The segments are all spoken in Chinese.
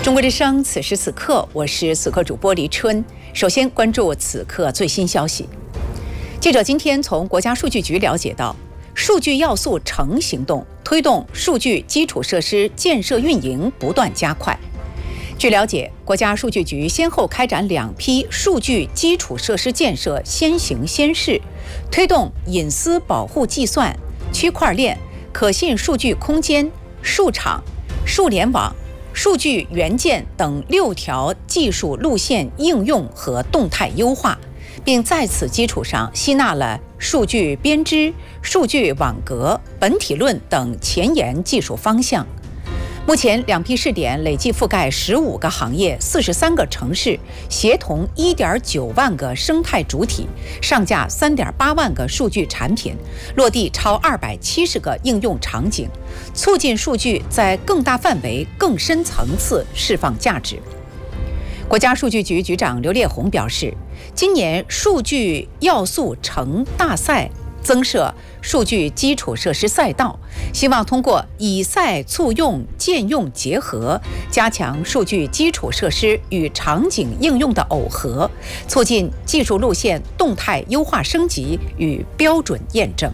中国之声，此时此刻，我是此刻主播黎春。首先关注此刻最新消息。记者今天从国家数据局了解到，数据要素城行动推动数据基础设施建设运营不断加快。据了解，国家数据局先后开展2批数据基础设施建设先行先试，推动隐私保护计算、区块链、可信数据空间、数场、数联网、数据元件等6条技术路线应用和动态优化，并在此基础上吸纳了数据编织、数据网格、本体论等前沿技术方向。目前2批试点累计覆盖15个行业、43个城市，协同1.9万个生态主体，上架3.8万个数据产品，落地超270个应用场景，促进数据在更大范围、更深层次释放价值。国家数据局局长刘烈宏表示，今年数据要素城大赛增设数据基础设施赛道，希望通过以赛促用、渐用结合，加强数据基础设施与场景应用的耦合，促进技术路线动态优化升级与标准验证。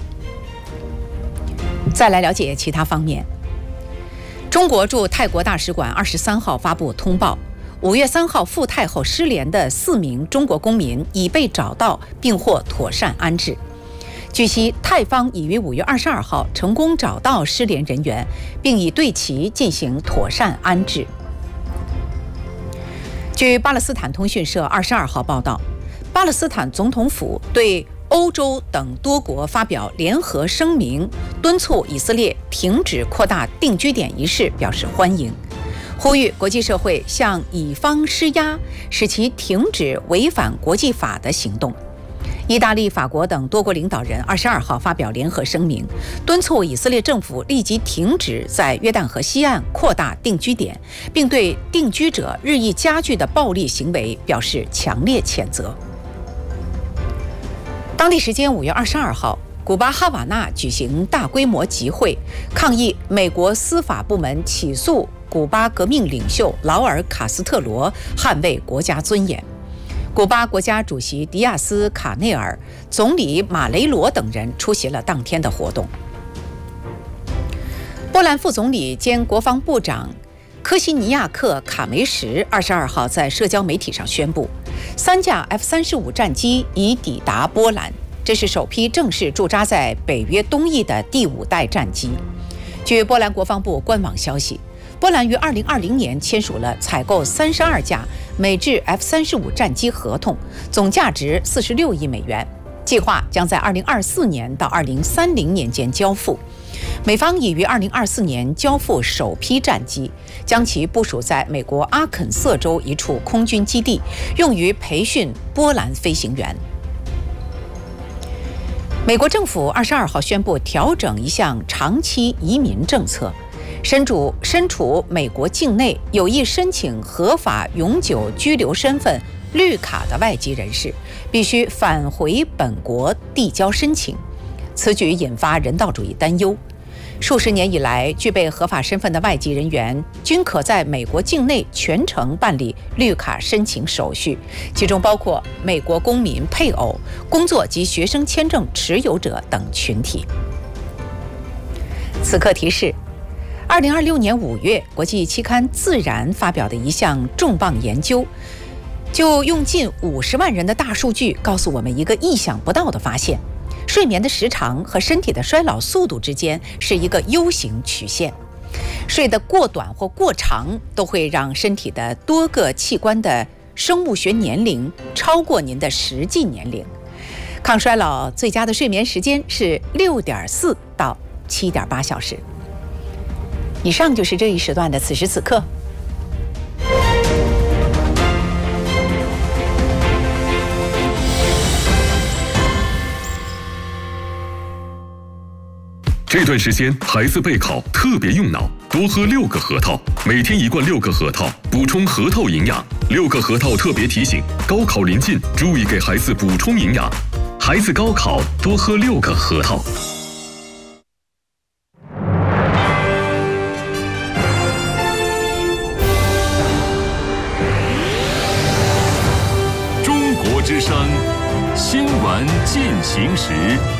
再来了解其他方面。中国驻泰国大使馆23号发布通报，5月3号赴泰后失联的4名中国公民已被找到并获妥善安置。据悉，泰方已于5月22号成功找到失联人员，并已对其进行妥善安置。据巴勒斯坦通讯社22号报道，巴勒斯坦总统府对欧洲等多国发表联合声明，敦促以色列停止扩大定居点一事表示欢迎，呼吁国际社会向以方施压，使其停止违反国际法的行动。意大利、法国等多国领导人22号发表联合声明，敦促以色列政府立即停止在约旦河西岸扩大定居点，并对定居者日益加剧的暴力行为表示强烈谴责。当地时间5月22号，古巴哈瓦那举行大规模集会，抗议美国司法部门起诉古巴革命领袖劳尔·卡斯特罗捍卫国家尊严。古巴国家主席迪亚斯·卡内尔、总理马雷罗等人出席了当天的活动。波兰副总理兼国防部长科西尼亚克·卡梅什22号在社交媒体上宣布，3架 F-35战机已抵达波兰，这是首批正式驻扎在北约东翼的第5代战机。据波兰国防部官网消息，波兰于2020年签署了采购32架美制 F-35战机合同，总价值46亿美元，计划将在2024年到2030年间交付。美方已于2024年交付首批战机，将其部署在美国阿肯色州一处空军基地，用于培训波兰飞行员。美国政府22号宣布调整一项长期移民政策，身处美国境内有意申请合法永久居留身份绿卡的外籍人士，必须返回本国递交申请。此举引发人道主义担忧。数十年以来，具备合法身份的外籍人员均可在美国境内全程办理绿卡申请手续，其中包括美国公民配偶、工作及学生签证持有者等群体。此刻提示：2026年5月，国际期刊《自然》发表的一项重磅研究，就用近50万人的大数据，告诉我们一个意想不到的发现：睡眠的时长和身体的衰老速度之间是一个 U 型曲线。睡得过短或过长，都会让身体的多个器官的生物学年龄超过您的实际年龄。抗衰老最佳的睡眠时间是6.4到7.8小时。以上就是这一时段的此时此刻。 这段时间孩子备考特别用脑，多喝6个核桃，每天1罐6个核桃，补充核桃营养。6个核桃特别提醒：高考临近，注意给孩子补充营养。孩子高考多喝6个核桃。 谈进行时。